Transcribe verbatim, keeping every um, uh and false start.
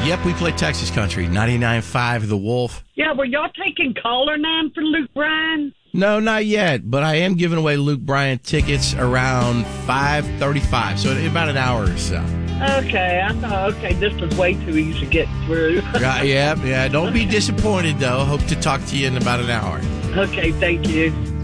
Yep, we play Texas Country, ninety-nine point five The Wolf. Yeah, were y'all taking caller nine for Luke Bryan? No, not yet, but I am giving away Luke Bryan tickets around five thirty-five, so in about an hour or so. Okay, I thought, okay, this was way too easy to get through. yeah, yeah, yeah. Don't be disappointed, though. Hope to talk to you in about an hour. Okay, thank you.